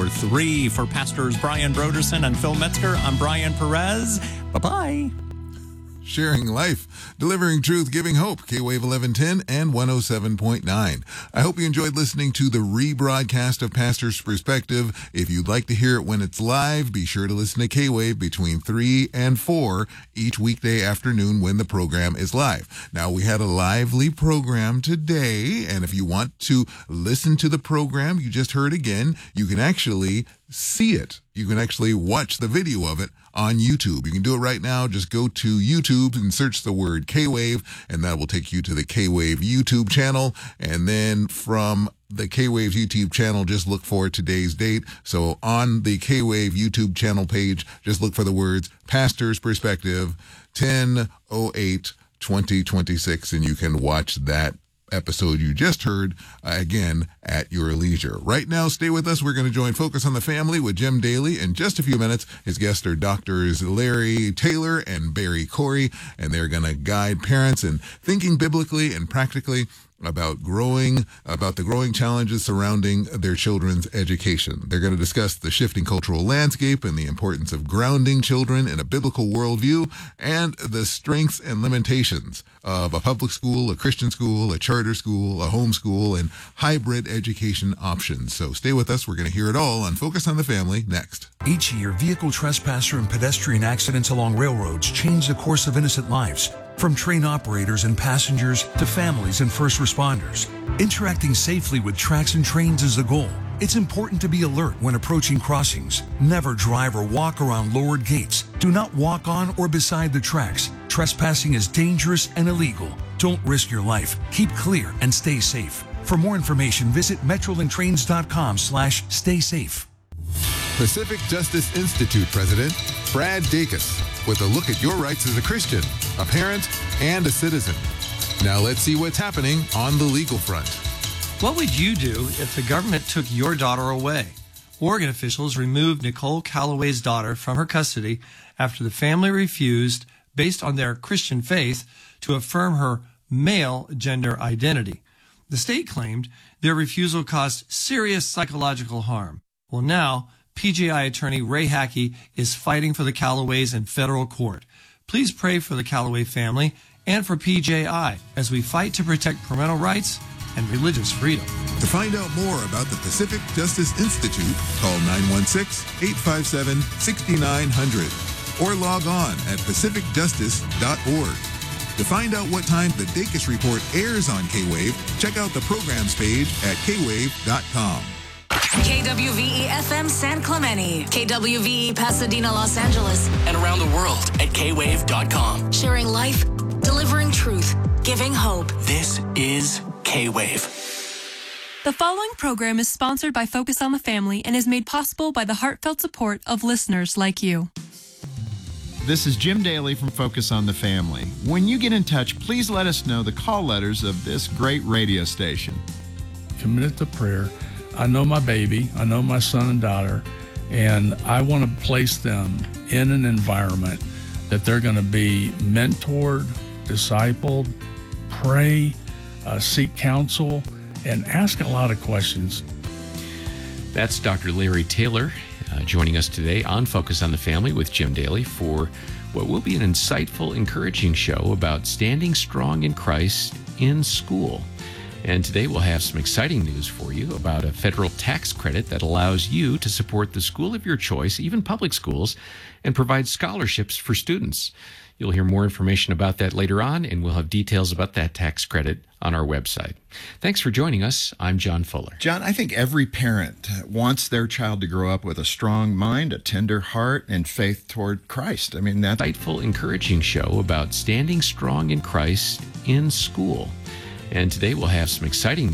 3. For Pastors Brian Broderson and Phil Metzger, I'm Brian Perez. Bye-bye. Sharing life, delivering truth, giving hope. K-Wave 1110 and 107.9. I hope you enjoyed listening to the rebroadcast of Pastor's Perspective. If you'd like to hear it when it's live, be sure to listen to K-Wave between 3 and 4 each weekday afternoon when the program is live. Now, we had a lively program today, and if you want to listen to the program you just heard again, you can actually see it. You can actually watch the video of it on YouTube. You can do it right now. Just go to YouTube and search the word K-Wave, and that will take you to the K-Wave YouTube channel. And then from the K-Wave YouTube channel, just look for today's date. So on the K-Wave YouTube channel page, just look for the words Pastor's Perspective 10/08/2026, and you can watch that episode you just heard again at your leisure. Right now, stay with us. We're going to join Focus on the Family with Jim Daly in just a few minutes. His guests are Doctors Larry Taylor and Barry Corey, and they're going to guide parents in thinking biblically and practically about the growing challenges surrounding their children's education. They're going to discuss the shifting cultural landscape and the importance of grounding children in a biblical worldview, and the strengths and limitations of a public school, a Christian school, a charter school, a homeschool, and hybrid education options. So stay with us. We're going to hear it all on Focus on the Family next. Each year, vehicle trespasser and pedestrian accidents along railroads change the course of innocent lives. From train operators and passengers to families and first responders, interacting safely with tracks and trains is the goal. It's important to be alert when approaching crossings. Never drive or walk around lowered gates. Do not walk on or beside the tracks. Trespassing is dangerous and illegal. Don't risk your life. Keep clear and stay safe. For more information, visit metrolinktrains.com/stay safe. Pacific Justice Institute President Brad Dacus with a look at your rights as a Christian, a parent, and a citizen. Now let's see what's happening on the legal front. What would you do if the government took your daughter away? Oregon officials removed Nicole Calloway's daughter from her custody after the family refused, based on their Christian faith, to affirm her male gender identity. The state claimed their refusal caused serious psychological harm. Well, now, PJI attorney Ray Hackey is fighting for the Callaways in federal court. Please pray for the Callaway family and for PJI as we fight to protect parental rights and religious freedom. To find out more about the Pacific Justice Institute, call 916-857-6900 or log on at pacificjustice.org. To find out what time the Dacus Report airs on K-Wave, check out the programs page at kwave.com. KWVE FM San Clemente, KWVE Pasadena, Los Angeles, and around the world at kwave.com. Sharing life, delivering truth, giving hope. This is K-Wave. The following program is sponsored by Focus on the Family and is made possible by the heartfelt support of listeners like you. This is Jim Daly from Focus on the Family. When you get in touch, please let us know the call letters of this great radio station. Committed to prayer. I know my baby, I know my son and daughter, and I want to place them in an environment that they're going to be mentored, discipled, pray, seek counsel, and ask a lot of questions. That's Dr. Larry Taylor joining us today on Focus on the Family with Jim Daly for what will be an insightful, encouraging show about standing strong in Christ in school. And today we'll have some exciting news for you about a federal tax credit that allows you to support the school of your choice, even public schools, and provide scholarships for students. You'll hear more information about that later on, and we'll have details about that tax credit on our website. Thanks for joining us. I'm John Fuller. John, I think every parent wants their child to grow up with a strong mind, a tender heart, and faith toward Christ. I mean, that's an insightful, encouraging show about standing strong in Christ in school. And today we'll have some exciting